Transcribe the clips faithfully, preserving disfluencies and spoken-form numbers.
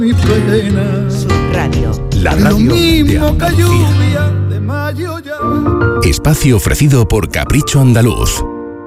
Mi pena. Radio. La radio de Andalucía. De mayo ya. Espacio ofrecido por Capricho Andaluz.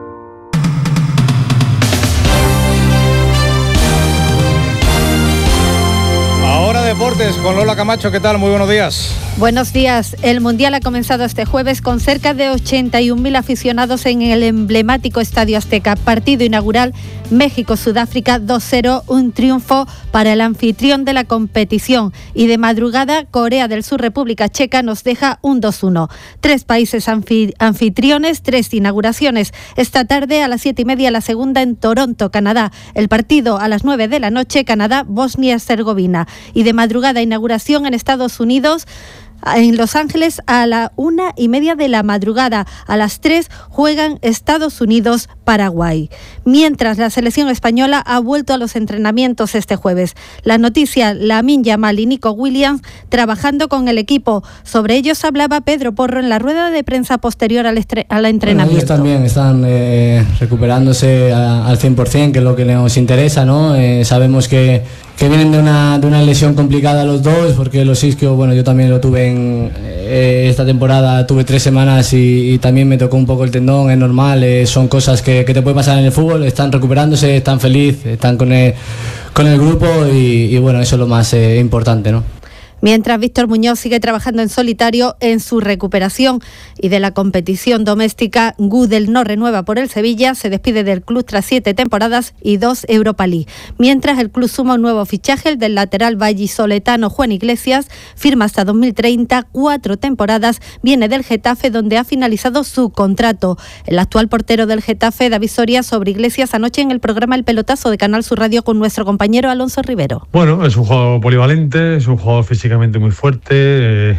Ahora deportes con Lola Camacho, ¿qué tal? Muy buenos días. Buenos días. El Mundial ha comenzado este jueves con cerca de ochenta y un mil aficionados en el emblemático Estadio Azteca. Partido inaugural México-Sudáfrica dos cero, un triunfo para el anfitrión de la competición. Y de madrugada, Corea del Sur, República Checa nos deja un dos uno. Tres países anfi- anfitriones, tres inauguraciones. Esta tarde a las siete y media la segunda en Toronto, Canadá. El partido a las nueve de la noche, Canadá-Bosnia-Herzegovina. Y de madrugada, inauguración en Estados Unidos, en Los Ángeles a la una y media de la madrugada. A las tres juegan Estados Unidos, Paraguay. Mientras la selección española ha vuelto a los entrenamientos este jueves. La noticia, Lamine Yamal y Nico Williams trabajando con el equipo. Sobre ellos hablaba Pedro Porro en la rueda de prensa posterior al, estre- al entrenamiento. Bueno, ellos también están eh, recuperándose a, al cien por ciento, que es lo que nos interesa, ¿no? Eh, sabemos que, que vienen de una, de una lesión complicada los dos, porque los isquios, bueno, yo también lo tuve en eh, esta temporada, tuve tres semanas y, y también me tocó un poco el tendón, es normal, eh, son cosas que que te puede pasar en el fútbol. Están recuperándose, están felices, están con el, con el grupo y, y bueno, eso es lo más eh, importante, ¿no? Mientras Víctor Muñoz sigue trabajando en solitario en su recuperación. Y de la competición doméstica, Gudel no renueva por el Sevilla, se despide del club tras siete temporadas y dos Europa League. Mientras el club suma un nuevo fichaje, el del lateral vallisoletano Juan Iglesias, firma hasta dos mil treinta, cuatro temporadas, viene del Getafe donde ha finalizado su contrato. El actual portero del Getafe, David Soria, sobre Iglesias anoche en el programa El Pelotazo de Canal Sur Radio con nuestro compañero Alonso Rivero. Bueno, es un jugador polivalente, es un jugador físicamente muy fuerte, eh,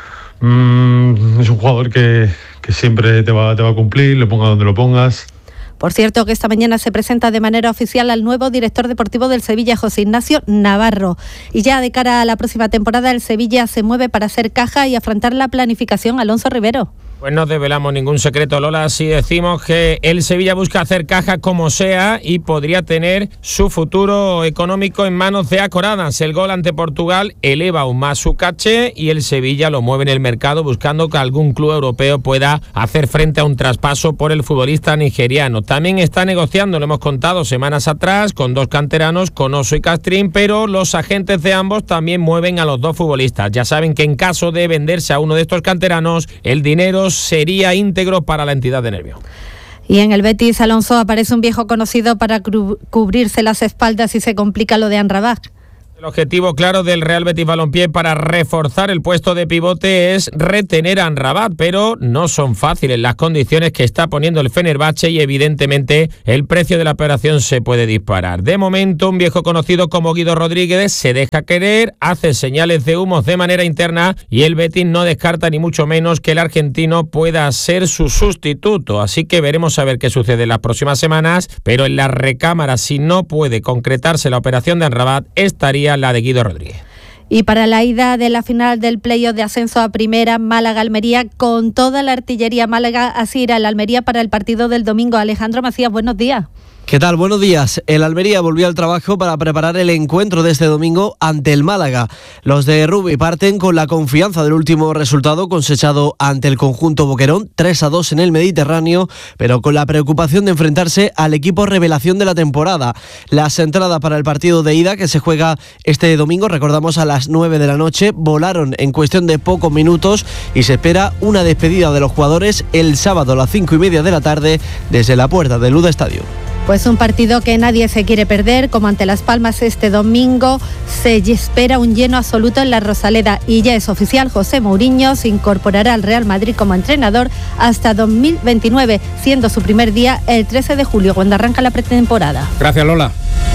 mm, es un jugador que, que siempre te va, te va a cumplir, lo ponga donde lo pongas. Por cierto, que esta mañana se presenta de manera oficial al nuevo director deportivo del Sevilla, José Ignacio Navarro. Y ya de cara a la próxima temporada, el Sevilla se mueve para hacer caja y afrontar la planificación. Alonso Rivero. Pues no desvelamos ningún secreto, Lola, si decimos que el Sevilla busca hacer caja como sea y podría tener su futuro económico en manos de Acoradas. El gol ante Portugal eleva aún más su caché y el Sevilla lo mueve en el mercado buscando que algún club europeo pueda hacer frente a un traspaso por el futbolista nigeriano. También está negociando, lo hemos contado semanas atrás, con dos canteranos, Conoso y Castrín, pero los agentes de ambos también mueven a los dos futbolistas. Ya saben que en caso de venderse a uno de estos canteranos, el dinero sería íntegro para la entidad de Nervión. Y en el Betis, Alonso, aparece un viejo conocido para cru- cubrirse las espaldas y se complica lo de Amrabat. El objetivo claro del Real Betis Balompié para reforzar el puesto de pivote es retener a Amrabat, pero no son fáciles las condiciones que está poniendo el Fenerbahce y evidentemente el precio de la operación se puede disparar. De momento, un viejo conocido como Guido Rodríguez se deja querer, hace señales de humos de manera interna y el Betis no descarta ni mucho menos que el argentino pueda ser su sustituto. Así que veremos a ver qué sucede en las próximas semanas, pero en la recámara, si no puede concretarse la operación de Amrabat, estaría la de Guido Rodríguez. Y para la ida de la final del playoff de ascenso a primera, Málaga-Almería, con toda la artillería Málaga, así irá el Almería para el partido del domingo. Alejandro Macías, buenos días. ¿Qué tal? Buenos días. El Almería volvió al trabajo para preparar el encuentro de este domingo ante el Málaga. Los de Rubi parten con la confianza del último resultado cosechado ante el conjunto Boquerón, tres a dos en el Mediterráneo, pero con la preocupación de enfrentarse al equipo revelación de la temporada. Las entradas para el partido de ida, que se juega este domingo, recordamos a las nueve de la noche, volaron en cuestión de pocos minutos y se espera una despedida de los jugadores el sábado a las cinco y media de la tarde desde la puerta del Luda Estadio. Pues un partido que nadie se quiere perder, como ante Las Palmas este domingo. Se espera un lleno absoluto en la Rosaleda y ya es oficial, José Mourinho se incorporará al Real Madrid como entrenador hasta dos mil veintinueve, siendo su primer día el trece de julio, cuando arranca la pretemporada. Gracias, Lola.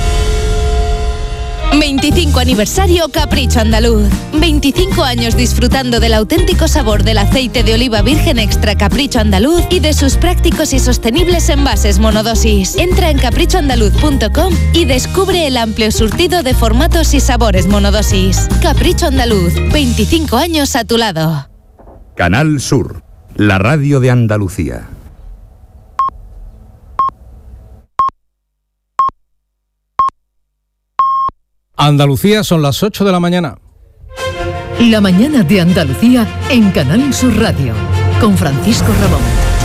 veinticinco aniversario Capricho Andaluz. veinticinco años disfrutando del auténtico sabor del aceite de oliva virgen extra Capricho Andaluz y de sus prácticos y sostenibles envases monodosis. Entra en capricho andaluz punto com y descubre el amplio surtido de formatos y sabores monodosis. Capricho Andaluz, veinticinco años a tu lado. Canal Sur, la radio de Andalucía. Andalucía, son las ocho de la mañana. La mañana de Andalucía en Canal Sur Radio, con Francisco Ramón.